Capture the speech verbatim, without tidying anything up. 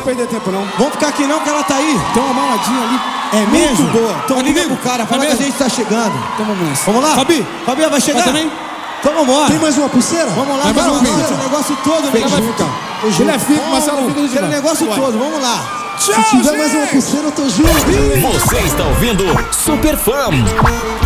perder tempo, não. Vamos ficar aqui não, que ela tá aí. Tem uma maladinha ali. É mesmo? Muito boa. Então liga pro cara, fala que a gente tá chegando. Então vamos nessa. Vamos lá? Fabi. Fabi, vai chegar? Vai também? Então vambora. Tem mais uma pulseira? Vamos lá, Vai, vai, vamos vai, lá. O negócio todo, Ele vai junto. ficar. Ele é fico, Marcelo fica de Aquele demais. negócio Vai. todo, vamos lá. Se tiver mais uma pulseira, eu tô junto. Você está ouvindo Super Fã.